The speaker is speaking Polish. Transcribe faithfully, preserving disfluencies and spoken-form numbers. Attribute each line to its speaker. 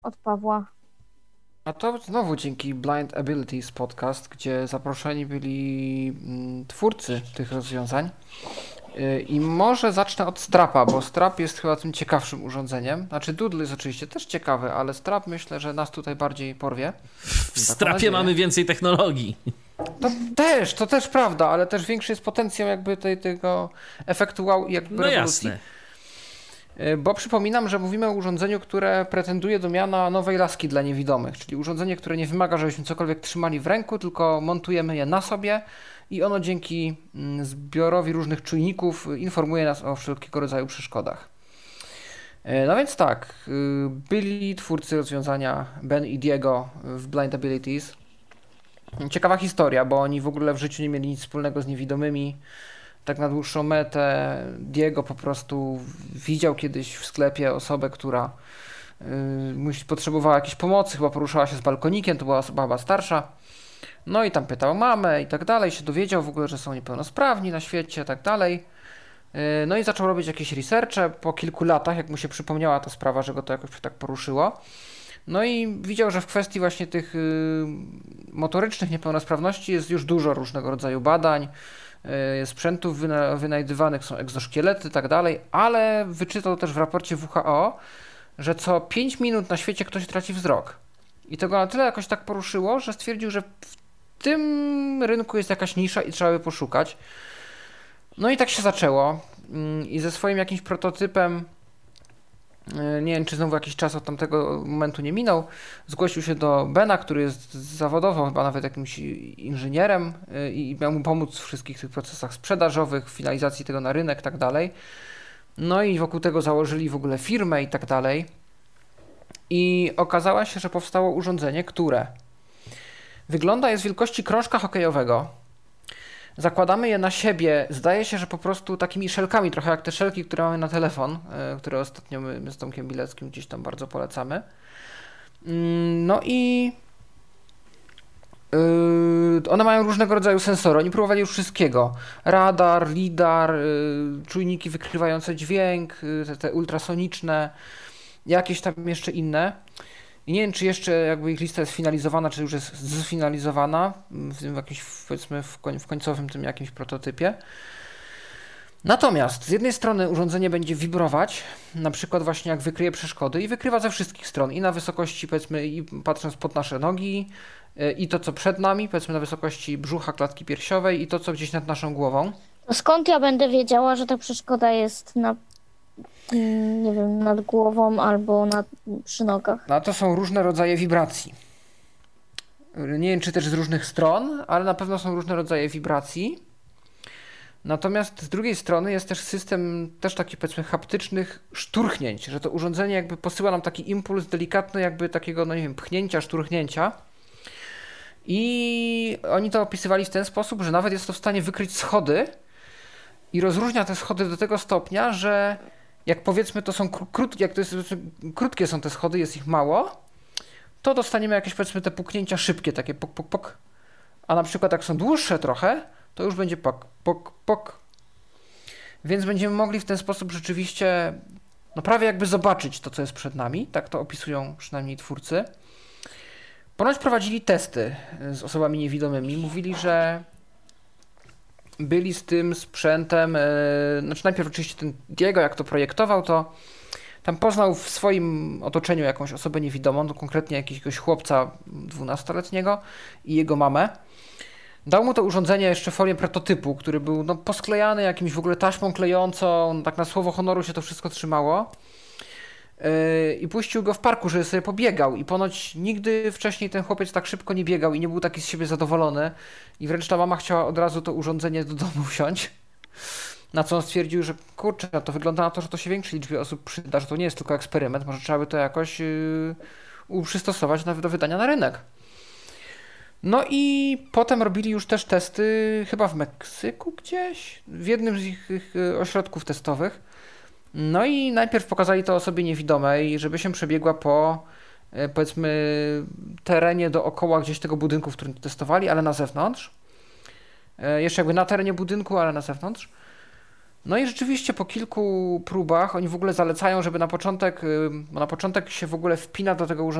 Speaker 1: od Pawła.
Speaker 2: A to znowu dzięki Blind Abilities podcast, gdzie zaproszeni byli mm, twórcy tych rozwiązań. Yy, I może zacznę od Strapa, bo Strap jest chyba tym ciekawszym urządzeniem. Znaczy Doodle jest oczywiście też ciekawy, ale Strap myślę, że nas tutaj bardziej porwie.
Speaker 3: W Strapie mamy więcej technologii.
Speaker 2: To też, to też prawda, ale też większy jest potencjał jakby tej, tego efektu wow, jakby
Speaker 3: No
Speaker 2: rewolucji.
Speaker 3: jasne.
Speaker 2: Bo przypominam, że mówimy o urządzeniu, które pretenduje do miana nowej laski dla niewidomych, czyli urządzenie, które nie wymaga, żebyśmy cokolwiek trzymali w ręku, tylko montujemy je na sobie i ono dzięki zbiorowi różnych czujników informuje nas o wszelkiego rodzaju przeszkodach. No więc tak, byli twórcy rozwiązania Ben i Diego w Blind Abilities. Ciekawa historia, bo oni w ogóle w życiu nie mieli nic wspólnego z niewidomymi. Tak na dłuższą metę Diego po prostu widział kiedyś w sklepie osobę, która yy, potrzebowała jakiejś pomocy, chyba poruszała się z balkonikiem, to była osoba chyba starsza. No i tam pytał mamę i tak dalej, się dowiedział w ogóle, że są niepełnosprawni na świecie i tak dalej. Yy, no i zaczął robić jakieś researche po kilku latach, jak mu się przypomniała ta sprawa, że go to jakoś tak poruszyło. No i widział, że w kwestii właśnie tych yy, motorycznych niepełnosprawności jest już dużo różnego rodzaju badań, sprzętów wyna- wynajdywanych, są egzoszkielety i tak dalej, ale wyczytał też w raporcie W H O, że co pięć minut na świecie ktoś traci wzrok. I to go na tyle jakoś tak poruszyło, że stwierdził, że w tym rynku jest jakaś nisza i trzeba by poszukać. No i tak się zaczęło. I ze swoim jakimś prototypem, nie wiem, czy znowu jakiś czas od tamtego momentu nie minął, zgłosił się do Bena, który jest zawodowo chyba nawet jakimś inżynierem i miał mu pomóc w wszystkich tych procesach sprzedażowych, finalizacji tego na rynek i tak dalej. No i wokół tego założyli w ogóle firmę i tak dalej. I okazało się, że powstało urządzenie, które wygląda jest wielkości krążka hokejowego. Zakładamy je na siebie, zdaje się, że po prostu takimi szelkami, trochę jak te szelki, które mamy na telefon, które ostatnio my, my z Tomkiem Bileckim gdzieś tam bardzo polecamy. No i yy, one mają różnego rodzaju sensory, oni próbowali już wszystkiego. Radar, lidar, yy, czujniki wykrywające dźwięk, yy, te, te ultrasoniczne, jakieś tam jeszcze inne. I nie wiem, czy jeszcze jakby ich lista jest finalizowana, czy już jest sfinalizowana w tym jakimś, powiedzmy, w, koń, w końcowym tym jakimś prototypie. Natomiast z jednej strony urządzenie będzie wibrować, na przykład właśnie jak wykryje przeszkody i wykrywa ze wszystkich stron, i na wysokości, powiedzmy, i patrząc pod nasze nogi, i to, co przed nami, powiedzmy na wysokości brzucha, klatki piersiowej, i to, co gdzieś nad naszą głową.
Speaker 1: To skąd ja będę wiedziała, że ta przeszkoda jest na, nie wiem, nad głową albo nad, przy nogach?
Speaker 2: No to są różne rodzaje wibracji. Nie wiem, czy też z różnych stron, ale na pewno są różne rodzaje wibracji. Natomiast z drugiej strony jest też system też takich, powiedzmy, haptycznych szturchnięć, że to urządzenie jakby posyła nam taki impuls delikatny, jakby takiego, no nie wiem, pchnięcia, szturchnięcia. I oni to opisywali w ten sposób, że nawet jest to w stanie wykryć schody i rozróżnia te schody do tego stopnia, że jak powiedzmy to są krótkie, jak to jest, krótkie są te schody, jest ich mało, to dostaniemy jakieś, powiedzmy, te puknięcia szybkie, takie pok, pok, pok. A na przykład jak są dłuższe trochę, to już będzie pok, pok, pok. Więc będziemy mogli w ten sposób rzeczywiście, no prawie jakby zobaczyć to, co jest przed nami. Tak to opisują przynajmniej twórcy. Ponoć prowadzili testy z osobami niewidomymi. Mówili, że byli z tym sprzętem, yy, znaczy najpierw oczywiście ten Diego, jak to projektował, to tam poznał w swoim otoczeniu jakąś osobę niewidomą, no konkretnie jakiegoś chłopca dwunastoletniego i jego mamę. Dał mu to urządzenie jeszcze w formie prototypu, który był no, posklejany jakimś w ogóle taśmą klejącą, tak na słowo honoru się to wszystko trzymało. Yy, I puścił go w parku, żeby sobie pobiegał, i ponoć nigdy wcześniej ten chłopiec tak szybko nie biegał i nie był taki z siebie zadowolony, i wręcz ta mama chciała od razu to urządzenie do domu wziąć. Na co on stwierdził, że kurczę, to wygląda na to, że to się większej liczbie osób przyda, że to nie jest tylko eksperyment, może trzeba by to jakoś yy, przystosować na, do wydania na rynek. No i potem robili już też testy chyba w Meksyku gdzieś, w jednym z ich, ich ośrodków testowych. No i najpierw pokazali to osobie niewidomej, żeby się przebiegła po, powiedzmy, terenie dookoła gdzieś tego budynku, w którym testowali, ale na zewnątrz. Jeszcze jakby na terenie budynku, ale na zewnątrz. No i rzeczywiście po kilku próbach oni w ogóle zalecają, żeby na początek, na początek się w ogóle wpina do tego urządzenia